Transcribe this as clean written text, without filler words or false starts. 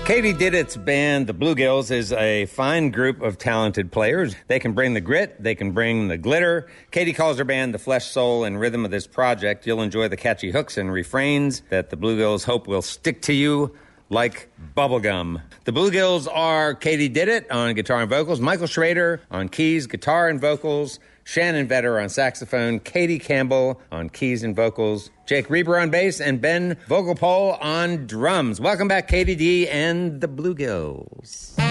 Katie Didit's band, the Bluegills, is a fine group of talented players. They can bring the grit, they can bring the glitter. Katie calls her band the flesh, soul, and rhythm of this project. You'll enjoy the catchy hooks and refrains that the Bluegills hope will stick to you like bubblegum. The Bluegills are Katie Didit on guitar and vocals, Michael Schrader on keys, guitar, and vocals, Shannon Vetter on saxophone, Katie Campbell on keys and vocals, Jake Reber on bass, and Ben Vogelpole on drums. Welcome back, Katie D and the Bluegills.